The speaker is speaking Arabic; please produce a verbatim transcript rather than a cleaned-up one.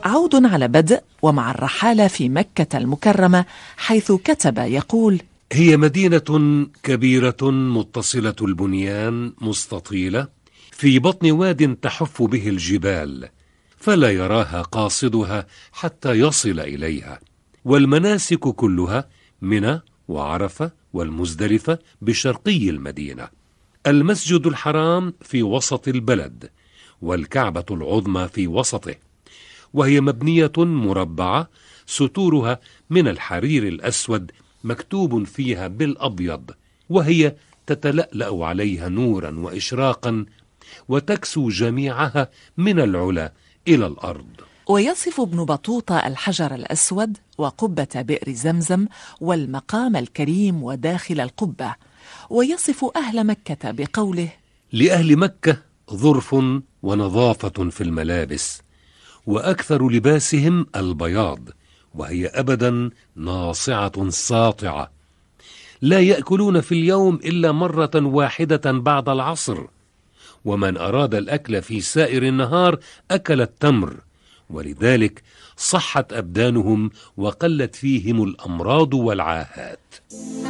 عود على بدء ومع الرحالة في مكة المكرمة، حيث كتب يقول: هي مدينة كبيرة متصلة البنيان مستطيلة في بطن واد تحف به الجبال، فلا يراها قاصدها حتى يصل إليها، والمناسك كلها منى وعرفة والمزدلفة بشرقي المدينة. المسجد الحرام في وسط البلد، والكعبة العظمى في وسطه، وهي مبنية مربعة ستورها من الحرير الأسود مكتوب فيها بالأبيض، وهي تتلألأ عليها نورا وإشراقا، وتكسو جميعها من العلا إلى الأرض. ويصف ابن بطوطة الحجر الأسود وقبة بئر زمزم والمقام الكريم وداخل القبة، ويصف أهل مكة بقوله: لأهل مكة ظرف ونظافة في الملابس، وأكثر لباسهم البياض، وهي أبدا ناصعة ساطعة، لا يأكلون في اليوم إلا مرة واحدة بعد العصر، ومن أراد الأكل في سائر النهار أكل التمر، ولذلك صحت أبدانهم وقلت فيهم الأمراض والعاهات.